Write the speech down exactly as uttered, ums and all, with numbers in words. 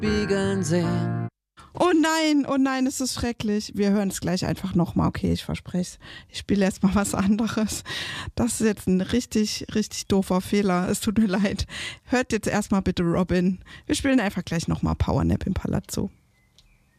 spiegeln sehen. Oh nein, oh nein, es ist schrecklich. Wir hören es gleich einfach nochmal. Okay, ich verspreche es. Ich spiele erst mal was anderes. Das ist jetzt ein richtig, richtig doofer Fehler. Es tut mir leid. Hört jetzt erstmal bitte Robin. Wir spielen einfach gleich nochmal Powernap im Palazzo.